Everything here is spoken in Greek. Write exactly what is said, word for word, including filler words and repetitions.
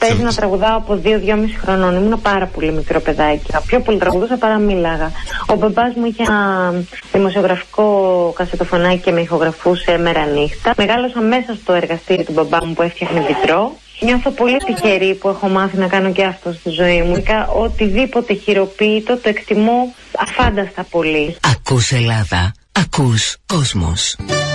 παίζει να τραγουδάω από δύο-δυόμιση χρονών. Ήμουν πάρα πολύ μικρό παιδάκι. Πιο πολύ τραγουδούσα παρά μίλαγα. Ο μπαμπάς μου είχε ένα δημοσιογραφικό κασετοφωνάκι και με ηχογραφούσε μέρα νύχτα. Μεγάλωσα μέσα στο εργαστήρι του μπαμπά μου που έφτιαχνε βιτρό. Νιώθω πολύ τυχερή που έχω μάθει να κάνω και αυτό στη ζωή μου. Οτιδήποτε χειροποίητο το εκτιμώ αφάνταστα πολύ. Ακούς Ελλάδα, ακούς κόσμος.